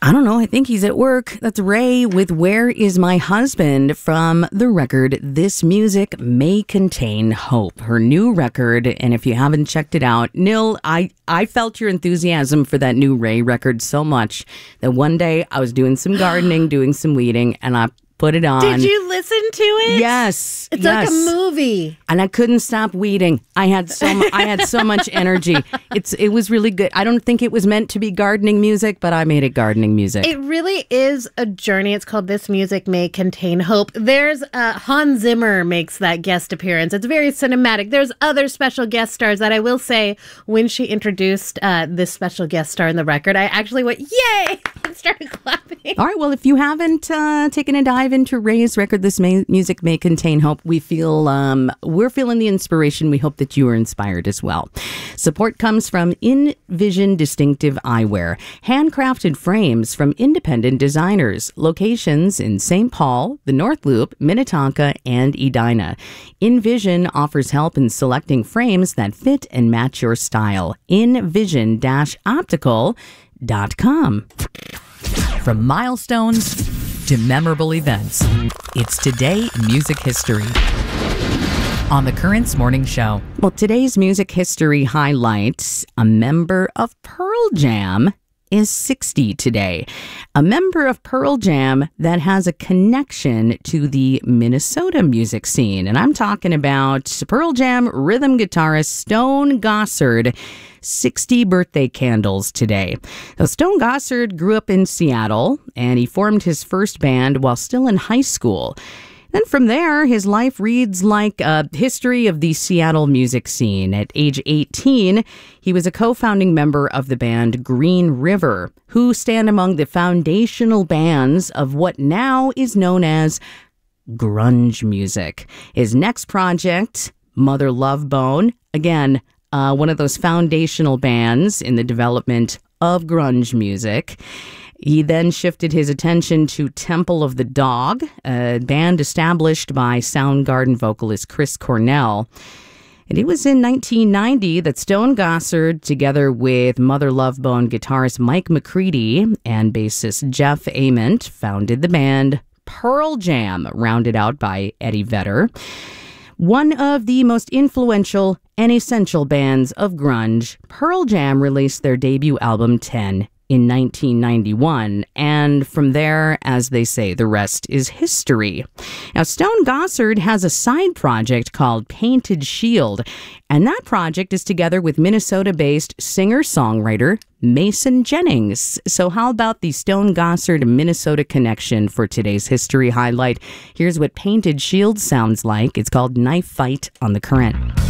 I don't know. I think he's at work. That's Ray with Where Is My Husband from the record This Music May Contain Hope, her new record. And if you haven't checked it out, Nil, I felt your enthusiasm for that new Ray record so much that one day I was doing some gardening, doing some weeding, and I put it on. Did you listen to it? Yes. It's like a movie. And I couldn't stop weeding. I had so much energy. It was really good. I don't think it was meant to be gardening music, but I made it gardening music. It really is a journey. It's called This Music May Contain Hope. There's Hans Zimmer makes that guest appearance. It's very cinematic. There's other special guest stars that I will say when she introduced this special guest star in the record, I actually went, yay! And started clapping. All right. Well, if you haven't taken a dive into Ray's record, This Music May Contain Hope, we're feeling the inspiration. We hope that you are inspired as well. Support comes from InVision Distinctive Eyewear, handcrafted frames from independent designers, locations in St. Paul, the North Loop, Minnetonka, and Edina. InVision offers help in selecting frames that fit and match your style. InVision-optical.com. From milestones to memorable events, it's Today in Music History on the Currents Morning Show. Well, today's music history highlights a member of Pearl Jam is 60 today. A member of Pearl Jam that has a connection to the Minnesota music scene. And I'm talking about Pearl Jam rhythm guitarist Stone Gossard. 60 birthday candles today. Now, Stone Gossard grew up in Seattle, and he formed his first band while still in high school. Then from there, his life reads like a history of the Seattle music scene. At age 18, he was a co-founding member of the band Green River, who stand among the foundational bands of what now is known as grunge music. His next project, Mother Love Bone, again, one of those foundational bands in the development of grunge music. He then shifted his attention to Temple of the Dog, a band established by Soundgarden vocalist Chris Cornell. And it was in 1990 that Stone Gossard, together with Mother Love Bone guitarist Mike McCready and bassist Jeff Ament, founded the band Pearl Jam, rounded out by Eddie Vedder. One of the most influential and essential bands of grunge, Pearl Jam released their debut album 10 in 1991, and from there, as they say, the rest is history. Now, Stone Gossard has a side project called Painted Shield, and that project is together with Minnesota-based singer-songwriter Mason Jennings. So how about the Stone Gossard-Minnesota connection for today's history highlight? Here's what Painted Shield sounds like. It's called Knife Fight on the Current.